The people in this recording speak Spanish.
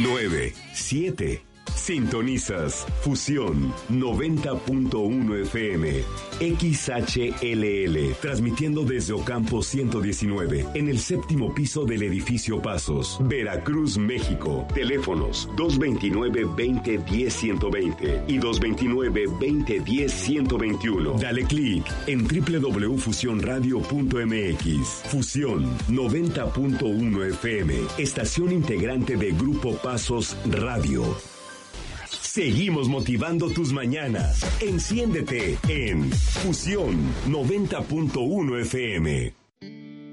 9, 7. Sintonizas Fusión 90.1 FM, XHLL, transmitiendo desde Ocampo 119, en el séptimo piso del edificio Pasos, Veracruz, México. Teléfonos 229-2010-120 y 229-2010-121. Dale clic en www.fusionradio.mx. Fusión 90.1 FM, estación integrante de Grupo Pasos Radio. Seguimos motivando tus mañanas. Enciéndete en Fusión 90.1 FM.